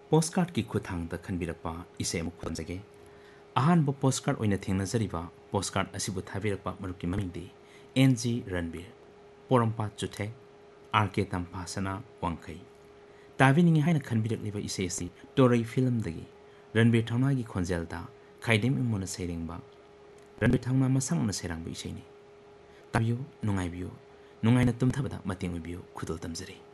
Postcard की खुथांग खनबिरक्पा इसे अमुक खनजगे अहानब postcard ओइना थेंगनजरिबा postcard असिबु थाबिरक्पा मरुकी ममिंगदी NG Ranbir पोरमपा चुथे R K तंपासना वांखई ताबिनिंग हाइना खनबिरक्लिबा इसे असि तोरई फिल्म दगी रणबीर थौनागी खोंजेलदा खाइदेम इमुना सेरिंगबा रणबीर थौना मसंगना सेरांगबा इसेनी ताबियो नुंगाइबियो नुंगाइना तुमथबदा मतेंग ओइबियो खुदल तमजरी।